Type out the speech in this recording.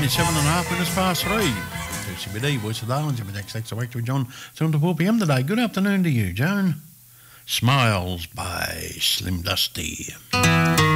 minutes past 3. CBD, Voice of the Islands, next awake with John, 7 to 4 p.m. today. Good afternoon to you, Joan. Smiles by Slim Dusty.